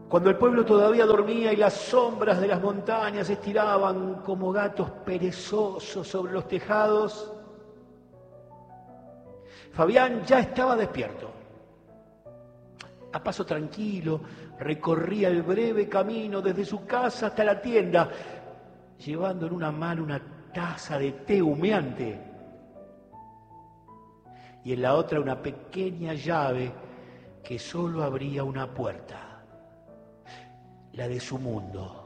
Cuando el pueblo todavía dormía y las sombras de las montañas se estiraban como gatos perezosos sobre los tejados, Fabián ya estaba despierto. A paso tranquilo recorría el breve camino desde su casa hasta la tienda, llevando en una mano una taza de té humeante y en la otra una pequeña llave que solo abría una puerta, la de su mundo.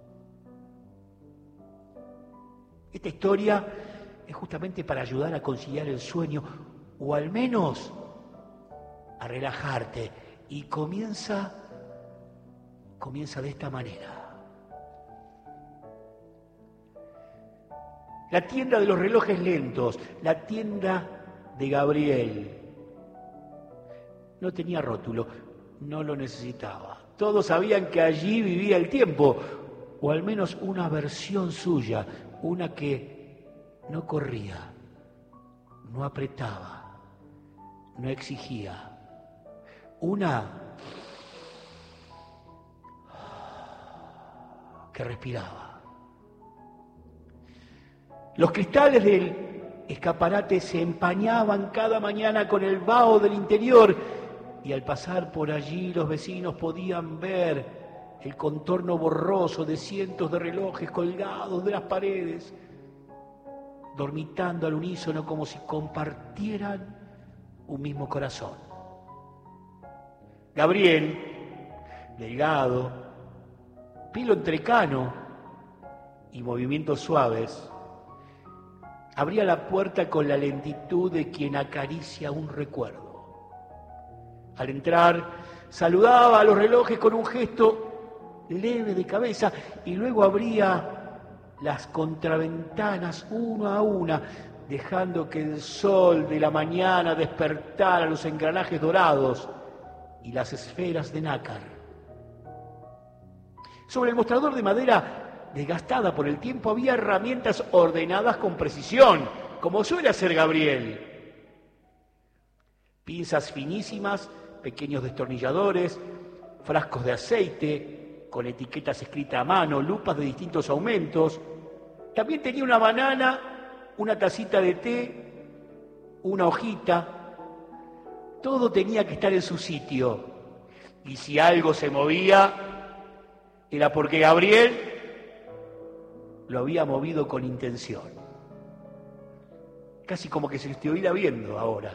Esta historia es justamente para ayudar a conciliar el sueño, o al menos a relajarte, y comienza de esta manera. La tienda de los relojes lentos, la tienda de Gabriel. No tenía rótulo, no lo necesitaba. Todos sabían que allí vivía el tiempo, o al menos una versión suya, una que no corría, no apretaba, no exigía. Una que respiraba. Los cristales del escaparate se empañaban cada mañana con el vaho del interior y al pasar por allí los vecinos podían ver el contorno borroso de cientos de relojes colgados de las paredes, dormitando al unísono como si compartieran un mismo corazón. Gabriel, delgado, pelo entrecano y movimientos suaves, abría la puerta con la lentitud de quien acaricia un recuerdo. Al entrar, saludaba a los relojes con un gesto leve de cabeza y luego abría las contraventanas una a una, dejando que el sol de la mañana despertara los engranajes dorados y las esferas de nácar. Sobre el mostrador de madera desgastada por el tiempo había herramientas ordenadas con precisión, como suele hacer Gabriel. Pinzas finísimas, pequeños destornilladores, frascos de aceite con etiquetas escritas a mano, lupas de distintos aumentos. También tenía una banana, una tacita de té, una hojita. Todo tenía que estar en su sitio. Y si algo se movía, era porque Gabriel lo había movido con intención. Casi como que se estuviera viendo ahora.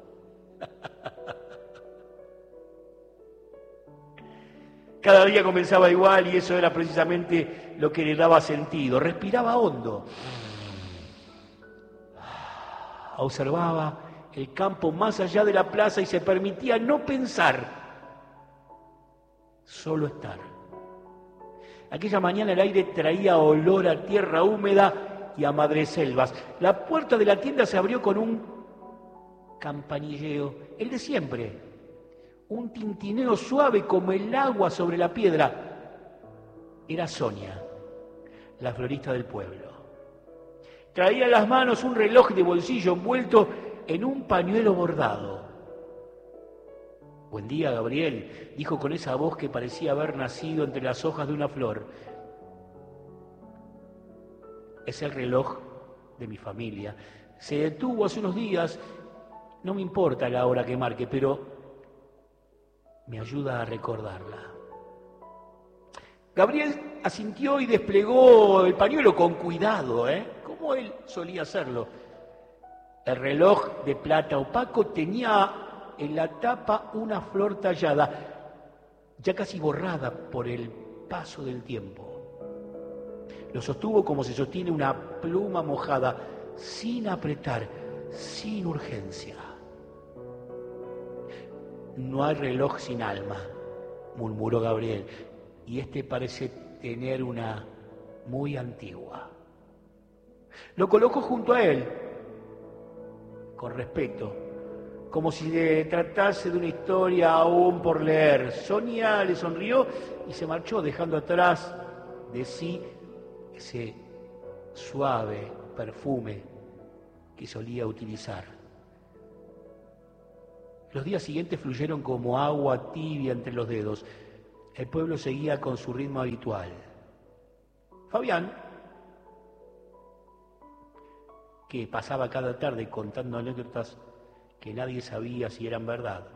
Cada día comenzaba igual y eso era precisamente lo que le daba sentido. Respiraba hondo. Observaba el campo más allá de la plaza y se permitía no pensar, solo estar. Aquella mañana el aire traía olor a tierra húmeda y a madreselvas. La puerta de la tienda se abrió con un campanilleo, el de siempre, un tintineo suave como el agua sobre la piedra. Era Sonia, la florista del pueblo. Traía en las manos un reloj de bolsillo envuelto en un pañuelo bordado. «Buen día, Gabriel», dijo con esa voz que parecía haber nacido entre las hojas de una flor. «Es el reloj de mi familia. Se detuvo hace unos días. No me importa la hora que marque, pero me ayuda a recordarla». Gabriel asintió y desplegó el pañuelo con cuidado, como él solía hacerlo. El reloj de plata opaco tenía en la tapa una flor tallada, ya casi borrada por el paso del tiempo. Lo sostuvo como se sostiene una pluma mojada, sin apretar, sin urgencia. «No hay reloj sin alma», murmuró Gabriel, «y este parece tener una muy antigua». Lo colocó junto a él, con respeto, como si se tratase de una historia aún por leer. Sonia le sonrió y se marchó, dejando atrás de sí ese suave perfume que solía utilizar. Los días siguientes fluyeron como agua tibia entre los dedos. El pueblo seguía con su ritmo habitual. Fabián, que pasaba cada tarde contando anécdotas que nadie sabía si eran verdad.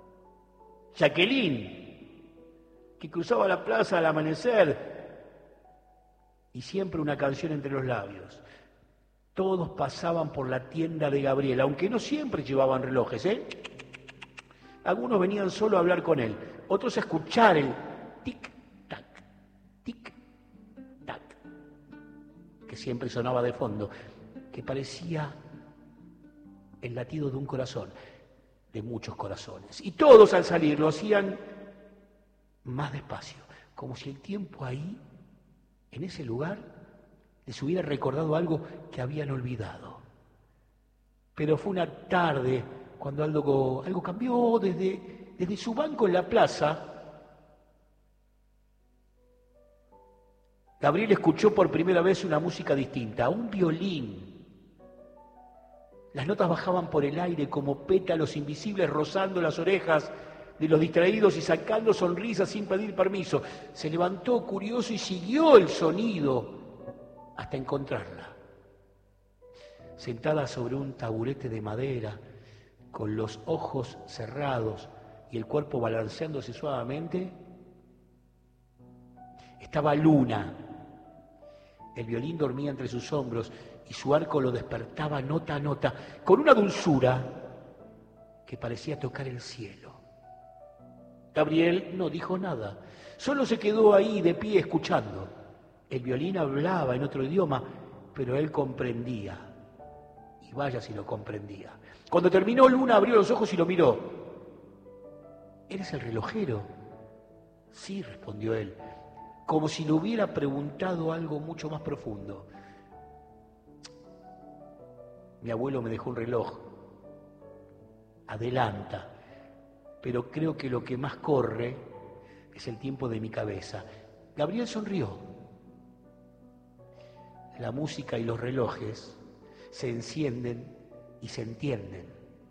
Jacqueline, que cruzaba la plaza al amanecer y siempre una canción entre los labios. Todos pasaban por la tienda de Gabriel, aunque no siempre llevaban relojes, ¿eh? Algunos venían solo a hablar con él, otros a escuchar el tic-tac, tic-tac, que siempre sonaba de fondo, que parecía el latido de un corazón, de muchos corazones. Y todos al salir lo hacían más despacio, como si el tiempo ahí, en ese lugar, les hubiera recordado algo que habían olvidado. Pero fue una tarde cuando algo cambió desde su banco en la plaza. Gabriel escuchó por primera vez una música distinta, un violín. Las notas bajaban por el aire como pétalos invisibles rozando las orejas de los distraídos y sacando sonrisas sin pedir permiso. Se levantó curioso y siguió el sonido hasta encontrarla. Sentada sobre un taburete de madera, con los ojos cerrados y el cuerpo balanceándose suavemente, estaba Luna. El violín dormía entre sus hombros y su arco lo despertaba nota a nota, con una dulzura que parecía tocar el cielo. Gabriel no dijo nada, solo se quedó ahí de pie escuchando. El violín hablaba en otro idioma, pero él comprendía. Y vaya si lo comprendía. Cuando terminó, Luna abrió los ojos y lo miró. ¿Eres el relojero? Sí, respondió él, como si le hubiera preguntado algo mucho más profundo. Mi abuelo me dejó un reloj. Adelanta, pero creo que lo que más corre es el tiempo de mi cabeza. Gabriel sonrió. La música y los relojes se encienden y se entienden.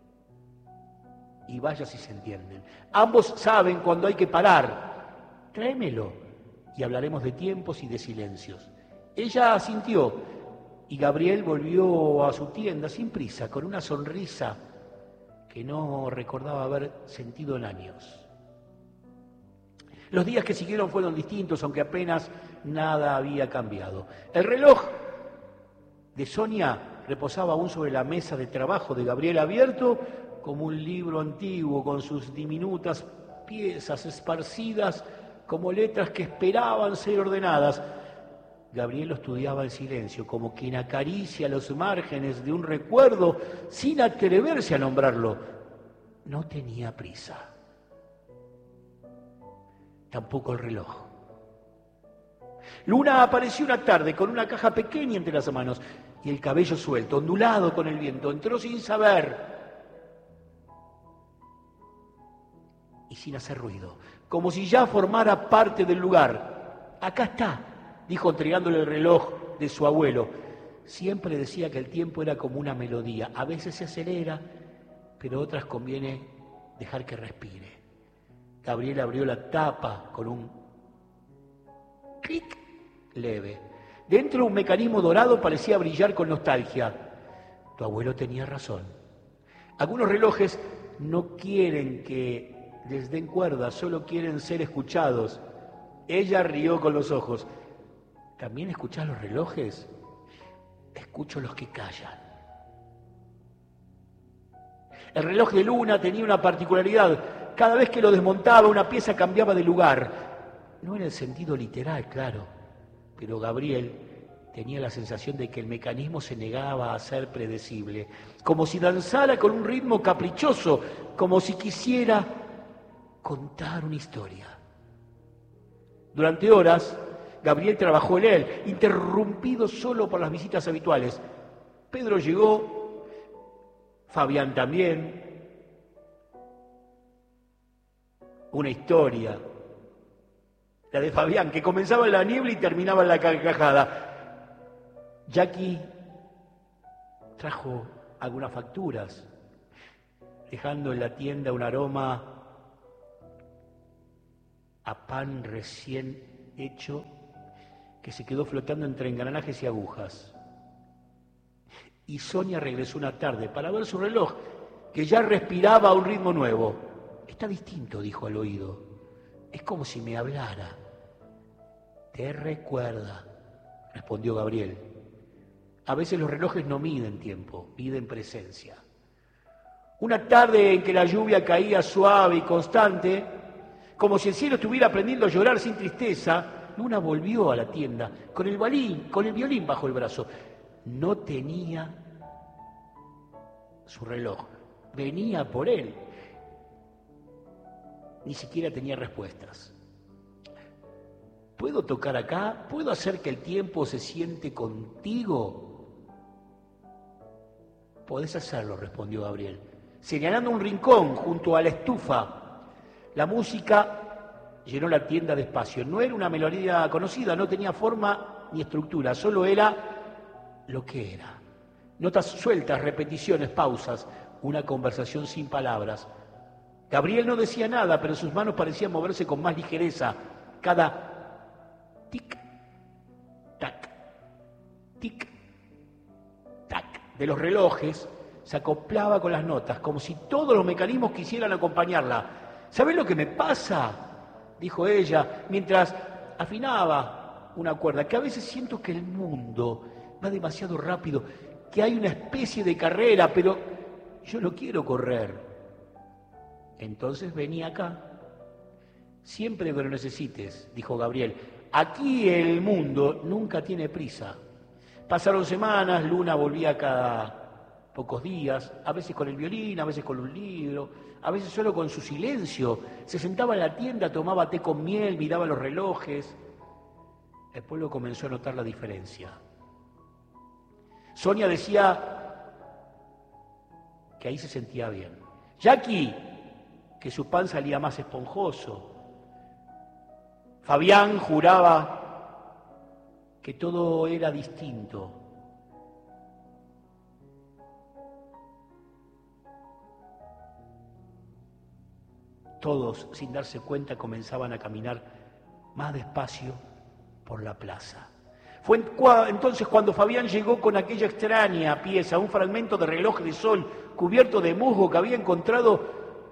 Y vaya si se entienden. Ambos saben cuando hay que parar. Tráemelo y hablaremos de tiempos y de silencios. Ella asintió y Gabriel volvió a su tienda sin prisa, con una sonrisa que no recordaba haber sentido en años. Los días que siguieron fueron distintos, aunque apenas nada había cambiado. El reloj de Sonia reposaba aún sobre la mesa de trabajo de Gabriel, abierto como un libro antiguo, con sus diminutas piezas esparcidas como letras que esperaban ser ordenadas. Gabriel lo estudiaba en silencio, como quien acaricia los márgenes de un recuerdo sin atreverse a nombrarlo. No tenía prisa. Tampoco el reloj. Luna apareció una tarde con una caja pequeña entre las manos y el cabello suelto, ondulado con el viento. Entró sin saber y sin hacer ruido, como si ya formara parte del lugar. Acá está, dijo entregándole el reloj de su abuelo. Siempre decía que el tiempo era como una melodía. A veces se acelera, pero otras conviene dejar que respire. Gabriel abrió la tapa con un clic leve. Dentro un mecanismo dorado parecía brillar con nostalgia. Tu abuelo tenía razón. Algunos relojes no quieren que les den cuerda, solo quieren ser escuchados. Ella rió con los ojos. ¿También escuchás los relojes? Escucho los que callan. El reloj de Luna tenía una particularidad. Cada vez que lo desmontaba, una pieza cambiaba de lugar. No en el sentido literal, claro, pero Gabriel tenía la sensación de que el mecanismo se negaba a ser predecible, como si danzara con un ritmo caprichoso, como si quisiera contar una historia. Durante horas, Gabriel trabajó en él, interrumpido solo por las visitas habituales. Pedro llegó, Fabián también. Una historia, la de Fabián, que comenzaba en la niebla y terminaba en la carcajada. Jackie trajo algunas facturas, dejando en la tienda un aroma a pan recién hecho que se quedó flotando entre engranajes y agujas. Y Sonia regresó una tarde para ver su reloj, que ya respiraba a un ritmo nuevo. Está distinto, dijo al oído. Es como si me hablara. Te recuerda, respondió Gabriel. A veces los relojes no miden tiempo, miden presencia. Una tarde en que la lluvia caía suave y constante, como si el cielo estuviera aprendiendo a llorar sin tristeza, Luna volvió a la tienda con el violín bajo el brazo. No tenía su reloj, venía por él. Ni siquiera tenía respuestas. ¿Puedo tocar acá? ¿Puedo hacer que el tiempo se siente contigo? Podés hacerlo, respondió Gabriel, señalando un rincón junto a la estufa. La música llenó la tienda de espacio. No era una melodía conocida, no tenía forma ni estructura, solo era lo que era. Notas sueltas, repeticiones, pausas, una conversación sin palabras. Gabriel no decía nada, pero sus manos parecían moverse con más ligereza. Cada tic-tac, tic-tac de los relojes se acoplaba con las notas, como si todos los mecanismos quisieran acompañarla. ¿Sabés lo que me pasa?, dijo ella, mientras afinaba una cuerda, que a veces siento que el mundo va demasiado rápido, que hay una especie de carrera, pero yo no quiero correr. Entonces vení acá. Siempre que lo necesites, dijo Gabriel. Aquí el mundo nunca tiene prisa. Pasaron semanas, Luna volvía cada pocos días, a veces con el violín, a veces con un libro, a veces solo con su silencio. Se sentaba en la tienda, tomaba té con miel, miraba los relojes. El pueblo comenzó a notar la diferencia. Sonia decía que ahí se sentía bien. Jackie, que su pan salía más esponjoso. Fabián juraba que todo era distinto. Todos, sin darse cuenta, comenzaban a caminar más despacio por la plaza. Fue entonces cuando Fabián llegó con aquella extraña pieza, un fragmento de reloj de sol cubierto de musgo que había encontrado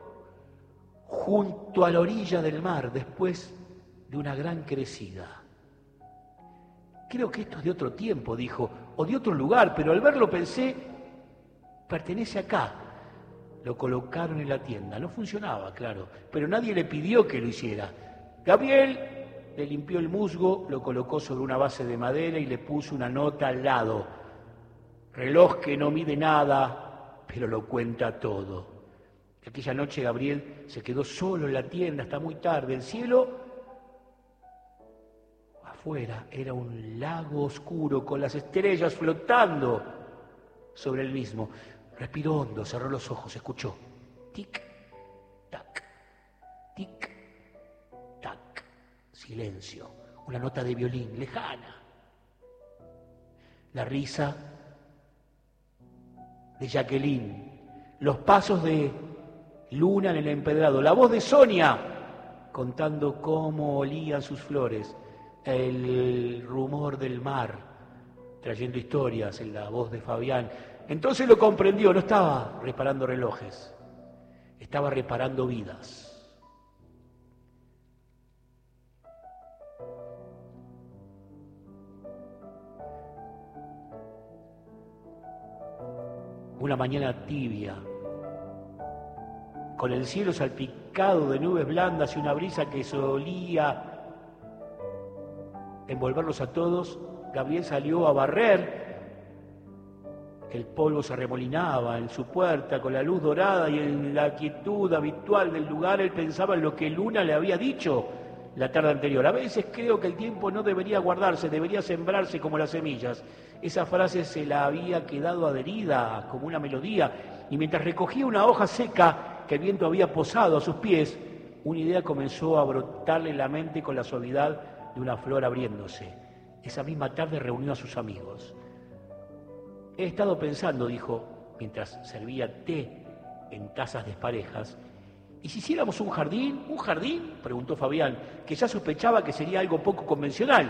junto a la orilla del mar después de una gran crecida. Creo que esto es de otro tiempo, dijo, o de otro lugar, pero al verlo pensé, pertenece acá. Lo colocaron en la tienda. No funcionaba, claro, pero nadie le pidió que lo hiciera. Gabriel le limpió el musgo, lo colocó sobre una base de madera y le puso una nota al lado. Reloj que no mide nada, pero lo cuenta todo. Aquella noche Gabriel se quedó solo en la tienda hasta muy tarde. El cielo afuera era un lago oscuro con las estrellas flotando sobre el mismo. Respiró hondo, cerró los ojos, escuchó. Tic, tac, tic, tac. Silencio. Una nota de violín lejana. La risa de Jacqueline. Los pasos de Luna en el empedrado. La voz de Sonia contando cómo olían sus flores. El rumor del mar trayendo historias en la voz de Fabián. Entonces lo comprendió, no estaba reparando relojes, estaba reparando vidas. Una mañana tibia, con el cielo salpicado de nubes blandas y una brisa que solía envolverlos a todos, Gabriel salió a barrer. El polvo se arremolinaba en su puerta con la luz dorada y en la quietud habitual del lugar él pensaba en lo que Luna le había dicho la tarde anterior. A veces creo que el tiempo no debería guardarse, debería sembrarse como las semillas. Esa frase se la había quedado adherida como una melodía y mientras recogía una hoja seca que el viento había posado a sus pies, una idea comenzó a brotarle en la mente con la suavidad de una flor abriéndose. Esa misma tarde reunió a sus amigos. He estado pensando, dijo, mientras servía té en tazas desparejas, ¿Y si hiciéramos un jardín? ¿Un jardín?, preguntó Fabián, que ya sospechaba que sería algo poco convencional.